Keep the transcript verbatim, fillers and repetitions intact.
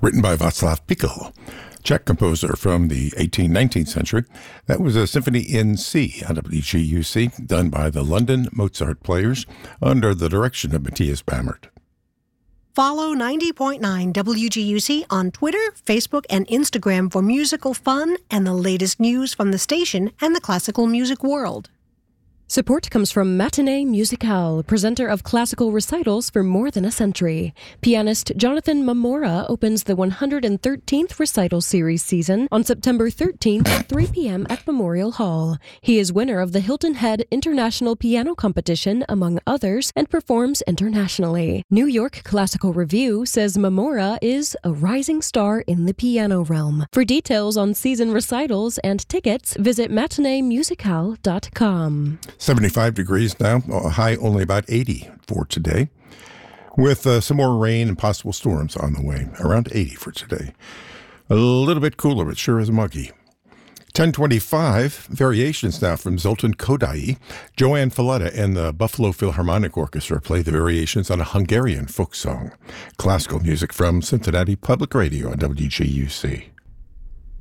written by Václav Pikl, Czech composer from the eighteenth, nineteenth century. That was a symphony in C on W G U C, done by the London Mozart Players under the direction of Matthias Bammert. Follow ninety point nine W G U C on Twitter, Facebook, and Instagram for musical fun and the latest news from the station and the classical music world. Support comes from Matinee Musicale, presenter of classical recitals for more than a century. Pianist Jonathan Mamora opens the one hundred thirteenth recital series season on September thirteenth at three p.m. at Memorial Hall. He is winner of the Hilton Head International Piano Competition, among others, and performs internationally. New York Classical Review says Mamora is a rising star in the piano realm. For details on season recitals and tickets, visit matinee musicale dot com. seventy-five degrees now, a high only about eighty for today, with uh, some more rain and possible storms on the way, around eighty for today. A little bit cooler, but sure is muggy. ten twenty-five, variations now from Zoltán Kodály. Joanne Falletta and the Buffalo Philharmonic Orchestra play the variations on a Hungarian folk song. Classical music from Cincinnati Public Radio on W G U C.